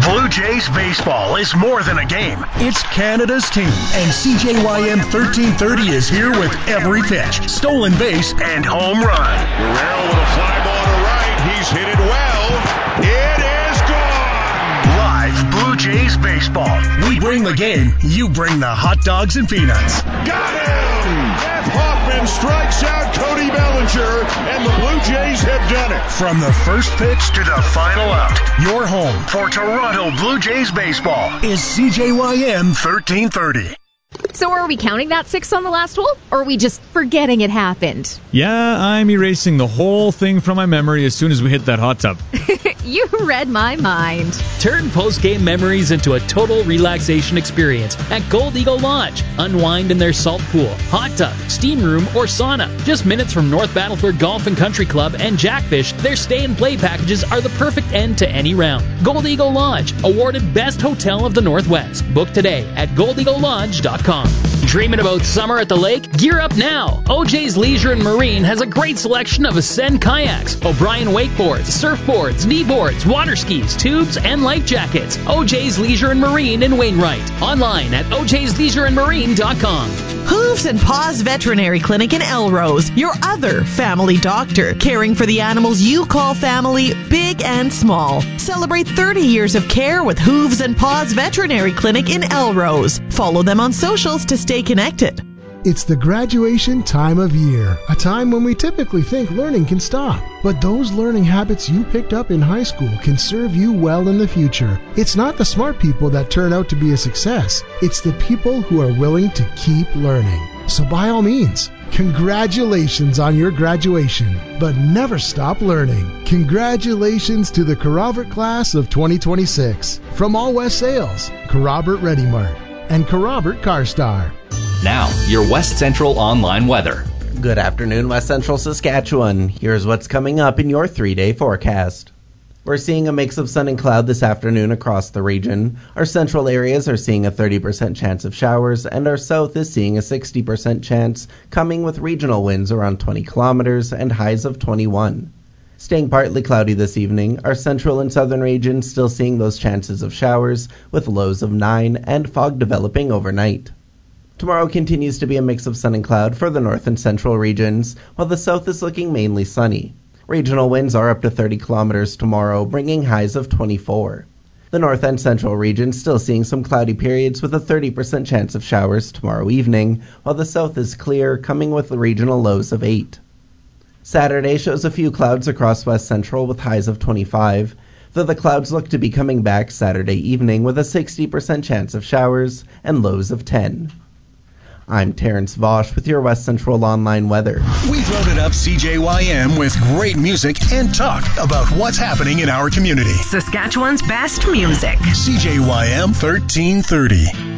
Blue Jays baseball is more than a game. It's Canada's team, and CJYM 1330 is here with every pitch, stolen base, and home run. Guerrero with a fly ball to right. He's hit it well. It is gone. Live Blue Jays baseball. We bring the game. You bring the hot dogs and peanuts. Got him! Jeff Hoffman strikes out Cody Bellinger, and the Blue Jays have done it. From the first pitch to the final out, your home for Toronto Blue Jays baseball is CJYM 1330. So are we counting that 6 on the last hole, or are we just forgetting it happened? Yeah, I'm erasing the whole thing from my memory as soon as we hit that hot tub. You read my mind. Turn post-game memories into a total relaxation experience at Gold Eagle Lodge. Unwind in their salt pool, hot tub, steam room, or sauna. Just minutes from North Battleford Golf and Country Club and Jackfish, their stay and play packages are the perfect end to any round. Gold Eagle Lodge, awarded Best Hotel of the Northwest. Book today at goldeaglelodge.com. Dreaming about summer at the lake? Gear up now! OJ's Leisure and Marine has a great selection of Ascend kayaks, O'Brien wakeboards, surfboards, kneeboards, water skis, tubes, and life jackets. OJ's Leisure and Marine in Wainwright. Online at ojsleisureandmarine.com. Hooves and Paws Veterinary Clinic in Elrose, your other family doctor, caring for the animals you call family, big and small. Celebrate 30 years of care with Hooves and Paws Veterinary Clinic in Elrose. Follow them on socials to stay connected. It's the graduation time of year, a time when we typically think learning can stop. But those learning habits you picked up in high school can serve you well in the future. It's not the smart people that turn out to be a success. It's the people who are willing to keep learning. So by all means, congratulations on your graduation, but never stop learning. Congratulations to the Carrobert class of 2026. From All West Sales, Carrobert Ready Mart, and Carrobert CarStar. Now, your West Central online weather. Good afternoon, West Central Saskatchewan. Here's what's coming up in your 3-day forecast. We're seeing a mix of sun and cloud this afternoon across the region. Our central areas are seeing a 30% chance of showers, and our south is seeing a 60% chance, coming with regional winds around 20 kilometers and highs of 21. Staying partly cloudy this evening, our central and southern regions still seeing those chances of showers, with lows of 9 and fog developing overnight. Tomorrow continues to be a mix of sun and cloud for the north and central regions, while the south is looking mainly sunny. Regional winds are up to 30 kilometers tomorrow, bringing highs of 24. The north and central regions still seeing some cloudy periods with a 30% chance of showers tomorrow evening, while the south is clear, coming with regional lows of 8. Saturday shows a few clouds across west central with highs of 25, though the clouds look to be coming back Saturday evening with a 60% chance of showers and lows of 10. I'm Terrence Vosch with your West Central online weather. We've loaded up CJYM with great music and talk about what's happening in our community. Saskatchewan's best music. CJYM 1330.